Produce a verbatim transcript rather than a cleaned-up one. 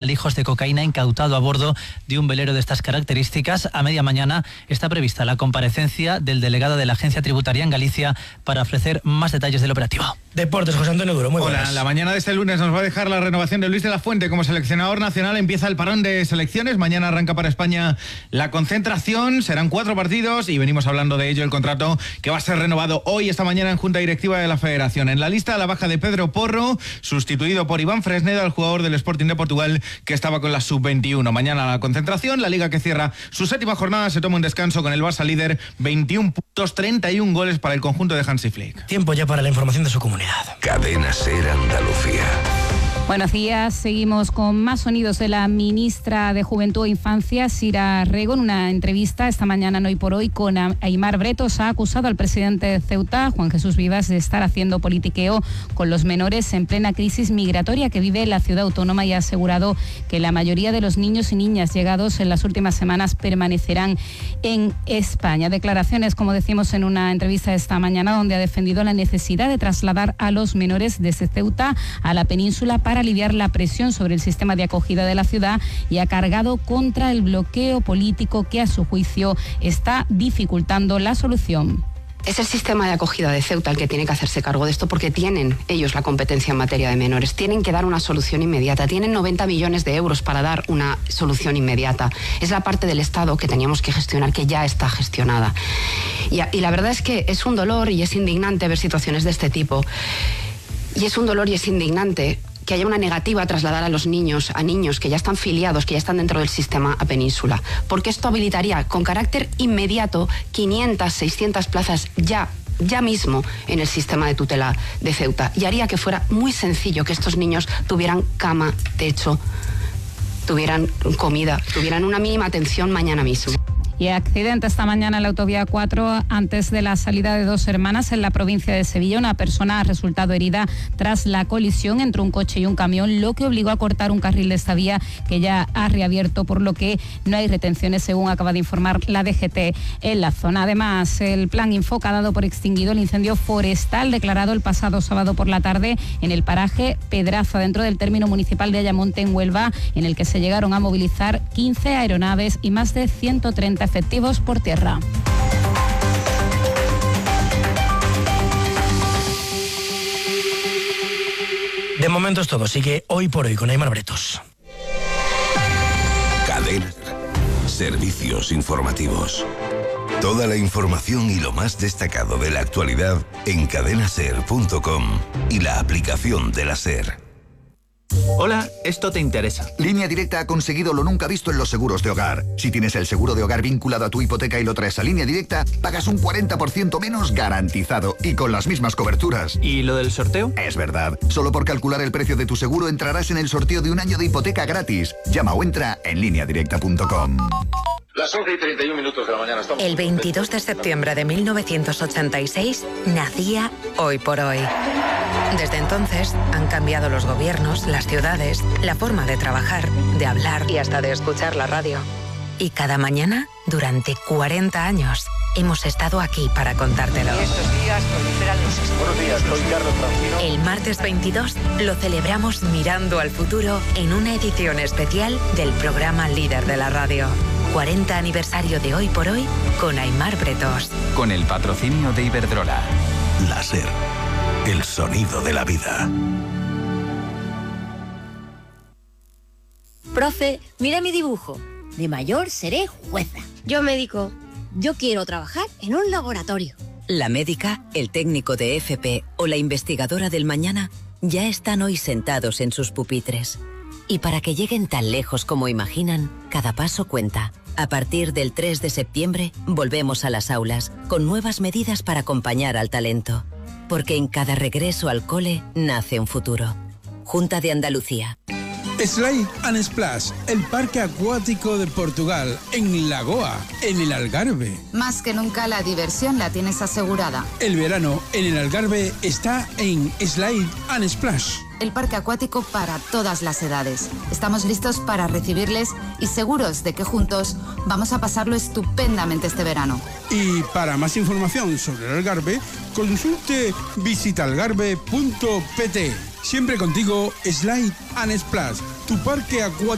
alijos de cocaína incautado a bordo de un velero de estas características. A media mañana está prevista la comparecencia del delegado de la Agencia Tributaria en Galicia para ofrecer más detalles del operativo. Deportes, José Antonio Duro, muy buenas. Hola, la mañana de este lunes nos va a dejar la renovación de Luis de la Fuente como seleccionador nacional. Empieza el parón de selecciones, mañana arranca para España la concentración, serán cuatro partidos y venimos hablando de ello, el contrato que va a ser renovado hoy, esta mañana en Junta Directiva de la Federación. En la lista, la baja de Pedro Porro, sustituido por Iván Fresneda, el jugador del Sporting de Portugal que estaba con la sub veintiuno. Mañana la concentración, la Liga que cierra su séptima jornada se toma un descanso con el Barça líder, veintiún puntos, treinta y un goles para el conjunto de Hansi Flick. Tiempo ya para la información de su comunidad. Cadena SER Andalucía. Buenos días, seguimos con más sonidos de la ministra de Juventud e Infancia, Sira Rego. En una entrevista esta mañana en Hoy por Hoy con Aimar Bretos ha acusado al presidente de Ceuta, Juan Jesús Vivas, de estar haciendo politiqueo con los menores en plena crisis migratoria que vive la ciudad autónoma y ha asegurado que la mayoría de los niños y niñas llegados en las últimas semanas permanecerán en España. Declaraciones, como decimos en una entrevista esta mañana, donde ha defendido la necesidad de trasladar a los menores desde Ceuta a la península para aliviar la presión sobre el sistema de acogida de la ciudad y ha cargado contra el bloqueo político que a su juicio está dificultando la solución. Es el sistema de acogida de Ceuta el que tiene que hacerse cargo de esto porque tienen ellos la competencia en materia de menores. Tienen que dar una solución inmediata. Tienen noventa millones de euros para dar una solución inmediata. Es la parte del Estado que teníamos que gestionar, que ya está gestionada. Y, y la verdad es que es un dolor y es indignante ver situaciones de este tipo. Y es un dolor y es indignante que haya una negativa a trasladar a los niños, a niños que ya están filiados, que ya están dentro del sistema a península, porque esto habilitaría con carácter inmediato quinientas, seiscientas plazas ya, ya mismo en el sistema de tutela de Ceuta y haría que fuera muy sencillo que estos niños tuvieran cama, techo, tuvieran comida, tuvieran una mínima atención mañana mismo. Y accidente esta mañana en la autovía cuatro, antes de la salida de Dos Hermanas en la provincia de Sevilla. Una persona ha resultado herida tras la colisión entre un coche y un camión, lo que obligó a cortar un carril de esta vía que ya ha reabierto, por lo que no hay retenciones, según acaba de informar la D G T en la zona. Además, el plan Infoca ha dado por extinguido el incendio forestal declarado el pasado sábado por la tarde en el paraje Pedraza, dentro del término municipal de Ayamonte, en Huelva, en el que se llegaron a movilizar quince aeronaves y más de ciento treinta efectivos por tierra. De momento es todo, sigue Hoy por Hoy con Aimar Bretos. Cadena SER. Servicios informativos. Toda la información y lo más destacado de la actualidad en cadena ser punto com y la aplicación de la SER. Hola, esto te interesa. Línea Directa ha conseguido lo nunca visto en los seguros de hogar. Si tienes el seguro de hogar vinculado a tu hipoteca y lo traes a Línea Directa, pagas un cuarenta por ciento menos garantizado y con las mismas coberturas. ¿Y lo del sorteo? Es verdad. Solo por calcular el precio de tu seguro entrarás en el sorteo de un año de hipoteca gratis. Llama o entra en línea directa punto com. Las once y treinta y un minutos de la mañana. Estamos el veintidós de septiembre de mil novecientos ochenta y seis nacía Hoy por Hoy. Desde entonces han cambiado los gobiernos, las ciudades, la forma de trabajar, de hablar y hasta de escuchar la radio. Y cada mañana, durante cuarenta años, hemos estado aquí para contártelo. Y estos días proliferan los... Buenos días, soy Carlos Francino. El martes veintidós lo celebramos mirando al futuro en una edición especial del programa líder de la radio. cuarenta aniversario de Hoy por Hoy con Aimar Bretos. Con el patrocinio de Iberdrola. La SER. El sonido de la vida. Profe, mira mi dibujo. De mayor seré jueza. Yo médico. Yo quiero trabajar en un laboratorio. La médica, el técnico de F P o la investigadora del mañana ya están hoy sentados en sus pupitres. Y para que lleguen tan lejos como imaginan, cada paso cuenta. A partir del tres de septiembre, volvemos a las aulas, con nuevas medidas para acompañar al talento. Porque en cada regreso al cole nace un futuro. Junta de Andalucía. Slide and Splash, el parque acuático de Portugal, en Lagoa, en el Algarve. Más que nunca la diversión la tienes asegurada. El verano en el Algarve está en Slide and Splash. El parque acuático para todas las edades. Estamos listos para recibirles y seguros de que juntos vamos a pasarlo estupendamente este verano. Y para más información sobre el Algarve, consulte visitalgarve punto p t. Siempre contigo, Slide and Splash, tu parque acuático